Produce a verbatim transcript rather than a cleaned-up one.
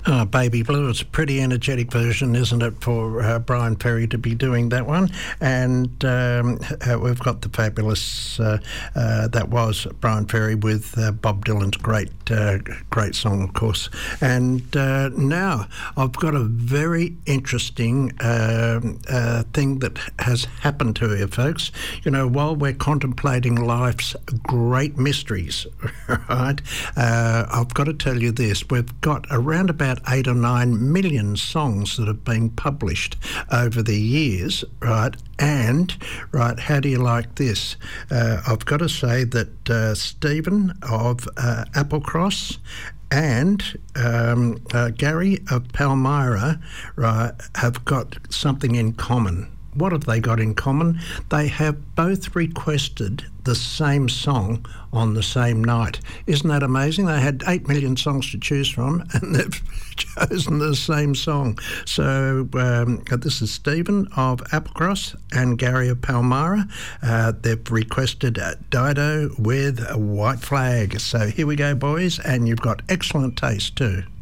Oh, Baby Blue, it's a pretty energetic version, isn't it, for uh, Brian Ferry to be doing that one. And um, uh, we've got the fabulous, uh, uh, that was Brian Ferry with uh, Bob Dylan's great uh, great song, of course. And uh, now I've got a very interesting uh, uh, thing that has happened to you, folks. You know, while we're contemplating life's great mysteries, right, uh, I've got to tell you this. We've got around about eight or nine million songs that have been published over the years, right? And, right, how do you like this? Uh, I've got to say that uh, Stephen of uh, Applecross and um, uh, Gary of Palmyra, right, have got something in common. What have they got in common? They have both requested the same song on the same night. Isn't that amazing? They had eight million songs to choose from and they've chosen the same song. So um, this is Stephen of Applecross and Gary of Palmyra. Uh, they've requested uh, Dido with a White Flag. So here we go, boys, and you've got excellent taste too.